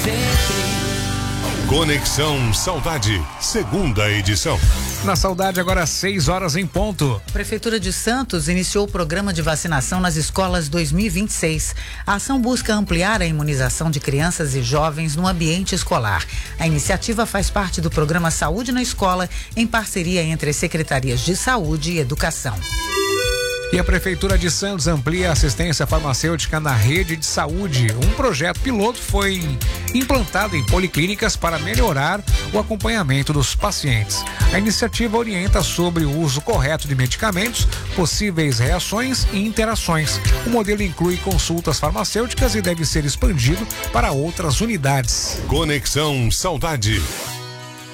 Conexão Saudade, segunda edição. Na Saudade, agora às 6 horas em ponto. A Prefeitura de Santos iniciou o programa de vacinação nas escolas 2026. A ação busca ampliar a imunização de crianças e jovens no ambiente escolar. A iniciativa faz parte do programa Saúde na Escola, em parceria entre as Secretarias de Saúde e Educação. E a Prefeitura de Santos amplia a assistência farmacêutica na rede de saúde. Um projeto piloto foi implantado em policlínicas para melhorar o acompanhamento dos pacientes. A iniciativa orienta sobre o uso correto de medicamentos, possíveis reações e interações. O modelo inclui consultas farmacêuticas e deve ser expandido para outras unidades. Conexão Saudade.